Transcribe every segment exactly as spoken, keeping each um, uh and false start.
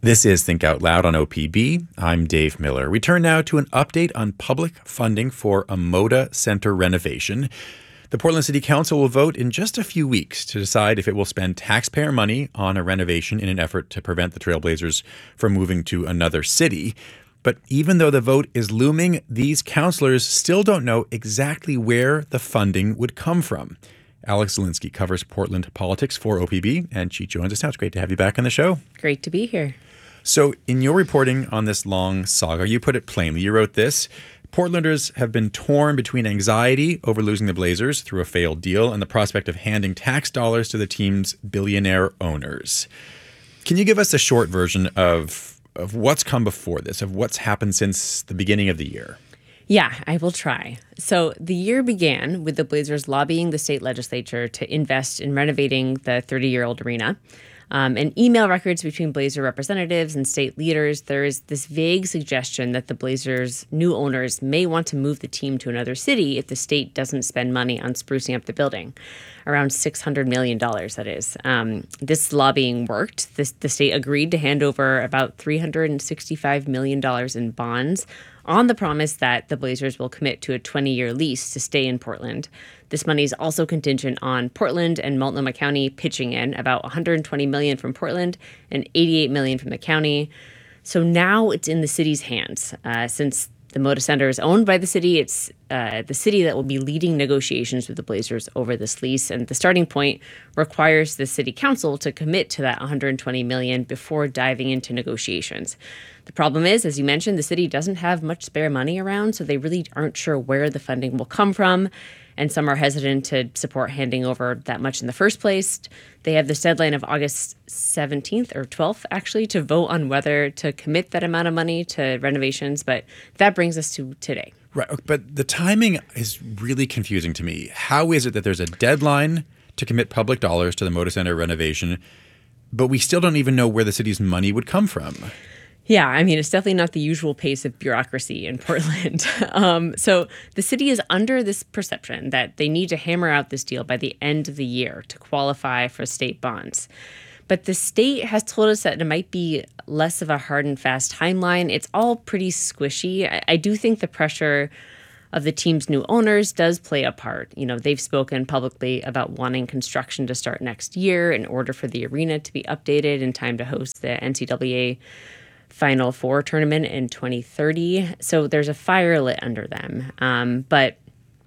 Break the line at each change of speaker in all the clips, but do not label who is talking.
This is Think Out Loud on O P B. I'm Dave Miller. We turn now to an update on public funding for a Moda Center renovation. The Portland City Council will vote in just a few weeks to decide if it will spend taxpayer money on a renovation in an effort to prevent the Trailblazers from moving to another city. But even though the vote is looming, these councillors still don't know exactly where the funding would come from. Alex Zielinski covers Portland politics for O P B, and she joins us now. It's great to have you back on the show.
Great to be here.
So in your reporting on this long saga, you put it plainly. You wrote this: Portlanders have been torn between anxiety over losing the Blazers through a failed deal and the prospect of handing tax dollars to the team's billionaire owners. Can you give us a short version of, of what's come before this, of what's happened since the beginning of the year?
Yeah, I will try. So the year began with the Blazers lobbying the state legislature to invest in renovating the thirty-year-old arena. Um, and email records between Blazer representatives and state leaders, there is this vague suggestion that the Blazers' new owners may want to move the team to another city if the state doesn't spend money on sprucing up the building. Around six hundred million dollars, that is. Um, this lobbying worked. This, the state agreed to hand over about three hundred sixty-five million dollars in bonds on the promise that the Blazers will commit to a twenty-year lease to stay in Portland. This money is also contingent on Portland and Multnomah County pitching in about one hundred twenty million dollars from Portland and eighty-eight million dollars from the county. So now it's in the city's hands. Uh, since the Moda Center is owned by the city, it's uh, the city that will be leading negotiations with the Blazers over this lease. And the starting point requires the city council to commit to that one hundred twenty million dollars before diving into negotiations. The problem is, as you mentioned, the city doesn't have much spare money around, so they really aren't sure where the funding will come from. And some are hesitant to support handing over that much in the first place. They have this deadline of August seventeenth or twelfth, actually, to vote on whether to commit that amount of money to renovations. But that brings us to today.
Right. But the timing is really confusing to me. How is it that there's a deadline to commit public dollars to the Moda Center renovation, but we still don't even know where the city's money would come from?
Yeah, I mean, it's definitely not the usual pace of bureaucracy in Portland. um, so the city is under this perception that they need to hammer out this deal by the end of the year to qualify for state bonds. But the state has told us that it might be less of a hard and fast timeline. It's all pretty squishy. I, I do think the pressure of the team's new owners does play a part. You know, they've spoken publicly about wanting construction to start next year in order for the arena to be updated in time to host the N C double A Final Four tournament in twenty thirty. So there's a fire lit under them. Um, but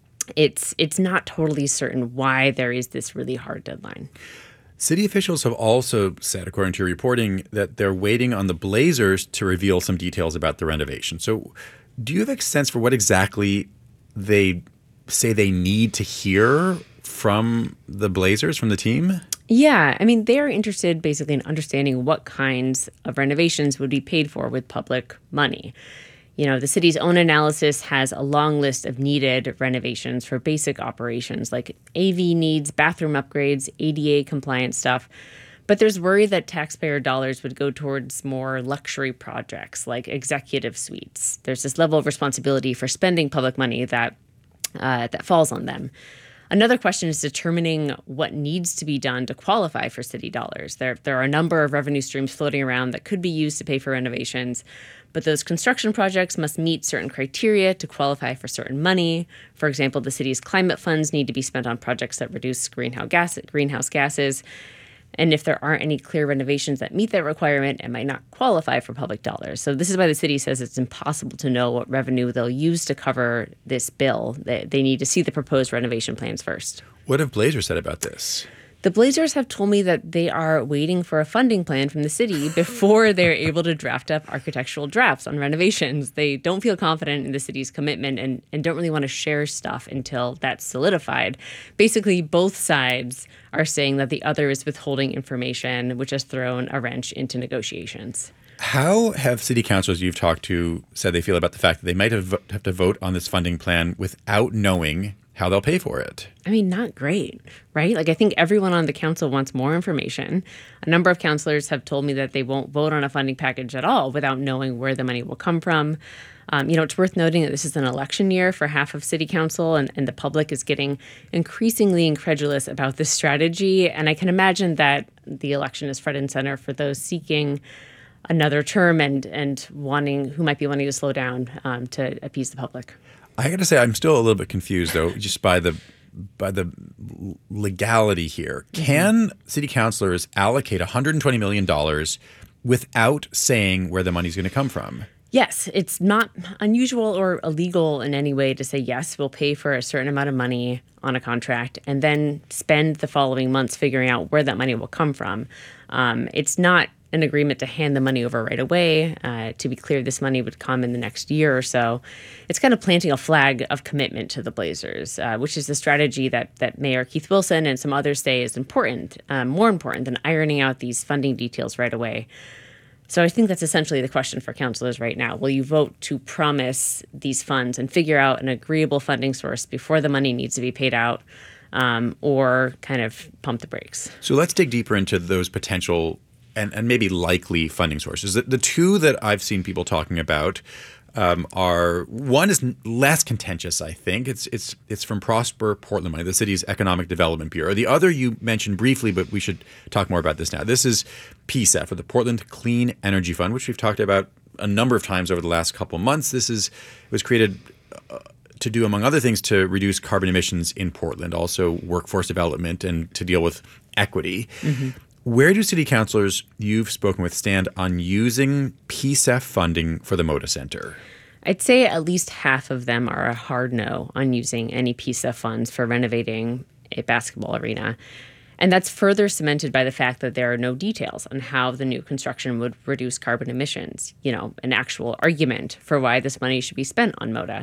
it's it's not totally certain why there is this really hard deadline.
City officials have also said, according to your reporting, that they're waiting on the Blazers to reveal some details about the renovation. So do you have a sense for what exactly they say they need to hear from the Blazers, from the team?
Yeah, I mean, they're interested basically in understanding what kinds of renovations would be paid for with public money. You know, the city's own analysis has a long list of needed renovations for basic operations like A V needs, bathroom upgrades, A D A compliant stuff. But there's worry that taxpayer dollars would go towards more luxury projects like executive suites. There's this level of responsibility for spending public money that uh, that falls on them. Another question is determining what needs to be done to qualify for city dollars. There, there are a number of revenue streams floating around that could be used to pay for renovations, but those construction projects must meet certain criteria to qualify for certain money. For example, the city's climate funds need to be spent on projects that reduce greenhouse gas, greenhouse gases. And if there aren't any clear renovations that meet that requirement, it might not qualify for public dollars. So this is why the city says it's impossible to know what revenue they'll use to cover this bill. They, they need to see the proposed renovation plans first.
What have Blazers said about this?
The Blazers have told me that they are waiting for a funding plan from the city before they're able to draft up architectural drafts on renovations. They don't feel confident in the city's commitment and, and don't really want to share stuff until that's solidified. Basically, both sides are saying that the other is withholding information, which has thrown a wrench into negotiations.
How have city councilors you've talked to said they feel about the fact that they might have, have to vote on this funding plan without knowing how they'll pay for it?
I mean, not great, right? Like, I think everyone on the council wants more information. A number of councilors have told me that they won't vote on a funding package at all without knowing where the money will come from. Um, you know, it's worth noting that this is an election year for half of city council, and, and the public is getting increasingly incredulous about this strategy. And I can imagine that the election is front and center for those seeking another term and and wanting who might be wanting to slow down um, to appease the public.
I got to say, I'm still a little bit confused, though, just by the by the legality here. Mm-hmm. Can city councilors allocate one hundred twenty million dollars without saying where the money's going to come from?
Yes, it's not unusual or illegal in any way to say, yes, we'll pay for a certain amount of money on a contract and then spend the following months figuring out where that money will come from. Um, it's not an agreement to hand the money over right away. Uh, to be clear, this money would come in the next year or so. It's kind of planting a flag of commitment to the Blazers, uh, which is the strategy that that Mayor Keith Wilson and some others say is important, um, more important than ironing out these funding details right away. So I think that's essentially the question for councilors right now. Will you vote to promise these funds and figure out an agreeable funding source before the money needs to be paid out, um, or kind of pump the brakes?
So let's dig deeper into those potential and, and maybe likely funding sources. The, the two that I've seen people talking about um, are, one is less contentious, I think. It's it's it's from Prosper Portland Money, the city's economic development bureau. The other you mentioned briefly, but we should talk more about this now. This is P S E F, or the Portland Clean Energy Fund, which we've talked about a number of times over the last couple of months. This is it was created uh, to do, among other things, to reduce carbon emissions in Portland, also workforce development and to deal with equity. Mm-hmm. Where do city councilors you've spoken with stand on using P S E F funding for the Moda Center?
I'd say at least half of them are a hard no on using any P S E F funds for renovating a basketball arena. And that's further cemented by the fact that there are no details on how the new construction would reduce carbon emissions, you know, an actual argument for why this money should be spent on Moda.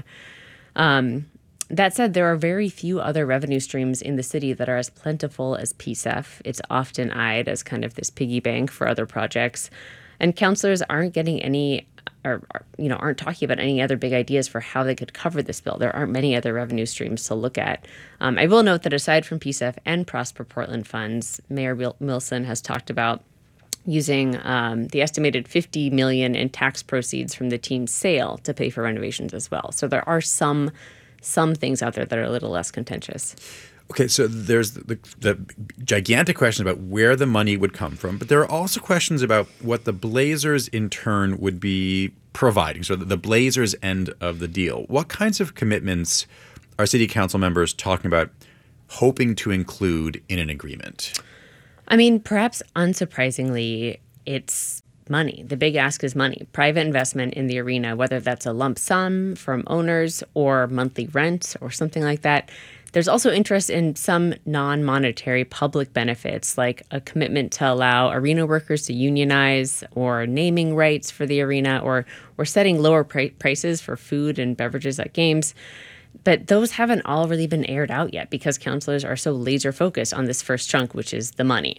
Um, That said, there are very few other revenue streams in the city that are as plentiful as P S E F. It's often eyed as kind of this piggy bank for other projects. And councilors aren't getting any, or, or you know, aren't talking about any other big ideas for how they could cover this bill. There aren't many other revenue streams to look at. Um, I will note that aside from P S E F and Prosper Portland funds, Mayor Wilson has talked about using um, the estimated fifty million dollars in tax proceeds from the team's sale to pay for renovations as well. So there are some some things out there that are a little less contentious.
Okay, so there's the, the gigantic question about where the money would come from, but there are also questions about what the Blazers in turn would be providing, so the Blazers end of the deal. What kinds of commitments are city council members talking about hoping to include in an agreement?
I mean, perhaps unsurprisingly, it's money. The big ask is money. Private investment in the arena, whether that's a lump sum from owners or monthly rent or something like that. There's also interest in some non-monetary public benefits, like a commitment to allow arena workers to unionize, or naming rights for the arena, or or setting lower pri- prices for food and beverages at games. But those haven't all really been aired out yet because councilors are so laser focused on this first chunk, which is the money.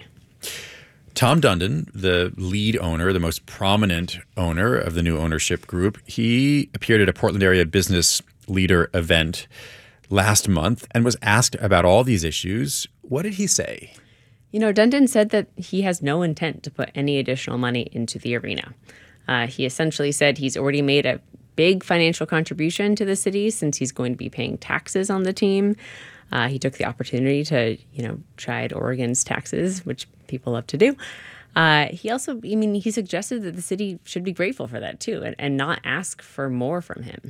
Tom Dundon, the lead owner, the most prominent owner of the new ownership group, he appeared at a Portland area business leader event last month and was asked about all these issues. What did he say?
You know, Dundon said that he has no intent to put any additional money into the arena. Uh, he essentially said he's already made a big financial contribution to the city since he's going to be paying taxes on the team. Uh, he took the opportunity to, you know, chide Oregon's taxes, which people love to do. Uh, he also, I mean, he suggested that the city should be grateful for that too, and, and not ask for more from him.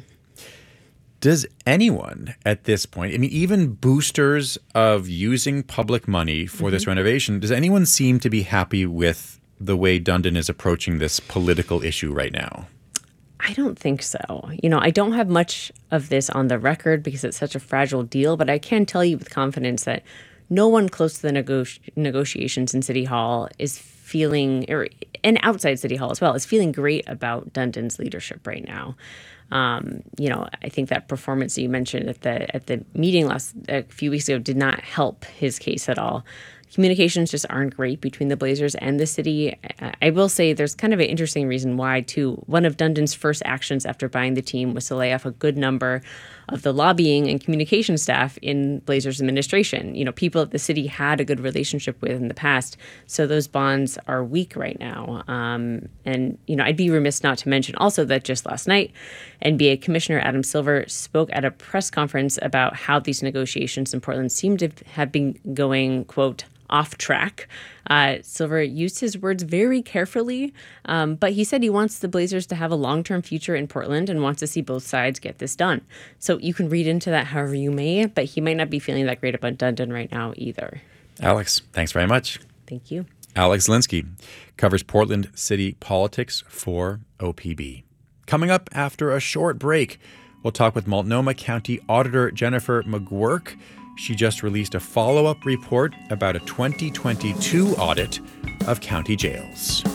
Does anyone at this point, I mean, even boosters of using public money for mm-hmm. this renovation, does anyone seem to be happy with the way Dundon is approaching this political issue right now?
I don't think so. You know, I don't have much of this on the record because it's such a fragile deal, but I can tell you with confidence that no one close to the nego- negotiations in City Hall is feeling, or and outside City Hall as well, is feeling great about Dundon's leadership right now. Um, you know, I think that performance that you mentioned at the at the meeting last a few weeks ago did not help his case at all. Communications just aren't great between the Blazers and the city. I will say there's kind of an interesting reason why, too. One of Dundon's first actions after buying the team was to lay off a good number of the lobbying and communication staff in Blazers administration. You know, people that the city had a good relationship with in the past. So those bonds are weak right now. Um, and, you know, I'd be remiss not to mention also that just last night, N B A Commissioner Adam Silver spoke at a press conference about how these negotiations in Portland seem to have been going, quote, off track. Uh, Silver used his words very carefully, um, but he said he wants the Blazers to have a long-term future in Portland and wants to see both sides get this done. So you can read into that however you may, but he might not be feeling that great about Dundon right now either.
Alex, thanks very much.
Thank you.
Alex Zielinski covers Portland city politics for O P B. Coming up after a short break, we'll talk with Multnomah County Auditor Jennifer McGuirk. She just released a follow-up report about a twenty twenty-two audit of county jails.